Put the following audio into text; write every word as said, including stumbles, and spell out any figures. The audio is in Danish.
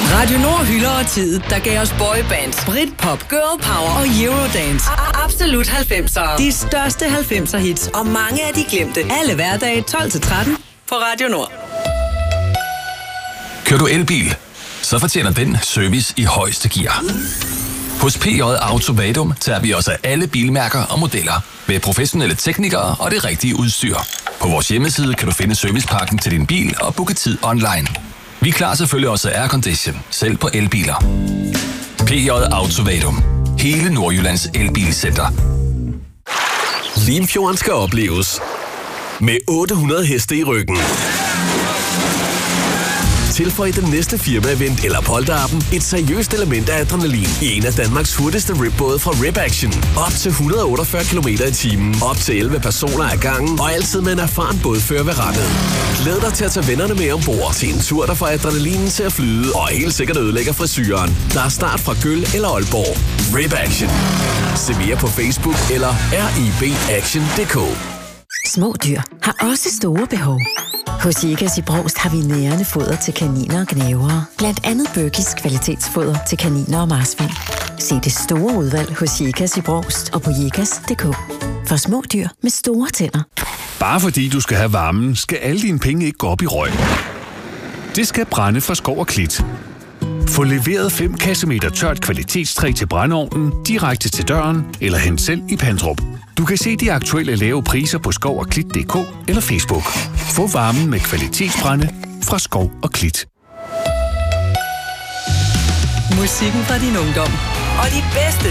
Radio Nord hylder tid, der gav os boybands, Britpop, girl power og eurodance. Absolut halvfemsere. De største halvfemser hits og mange af de glemte. Alle hverdage tolv til tretten på Radio Nord. Kører du elbil? Så fortjener den service i højeste gear. Hos P J Auto Vadum tager vi os af alle bilmærker og modeller med professionelle teknikere og det rigtige udstyr. På vores hjemmeside kan du finde servicepakken til din bil og booke tid online. Vi klarer selvfølgelig også aircondition, selv på elbiler. P J Auto Vadum. Hele Nordjyllands elbilcenter. Limfjorden skal opleves med otte hundrede heste i ryggen. Tilføj den næste firma-event eller polterappen et seriøst element af adrenalin i en af Danmarks hurtigste ribbåde fra Rib Action. Op til et hundrede og otteogfyrre kilometer i timen, op til elleve personer ad gangen og altid med en erfaren bådfører ved rattet. Glæd dig til at tage vennerne med ombord til en tur, der får adrenalinen til at flyde og helt sikkert ødelægger frisyren. Der er start fra Gøl eller Aalborg. Rib Action. Se mere på Facebook eller ribaction punktum d k. Små dyr har også store behov. Hos Jekas i Brost har vi nærende foder til kaniner og gnavere. Blandt andet Berkis kvalitetsfoder til kaniner og marsvin. Se det store udvalg hos Jekas i Brost og på jekas punktum d k. For små dyr med store tænder. Bare fordi du skal have varmen, skal alle dine penge ikke gå op i røg. Det skal brænde fra Skov og Klit. Få leveret fem kassemeter tørt kvalitetstræ til brændeovnen direkte til døren eller hent selv i Pandrup. Du kan se de aktuelle lave priser på skov og klit punktum d k eller Facebook. Få varmen med kvalitetsbrænde fra Skov og Klit. Musikken fra din ungdom og de bedste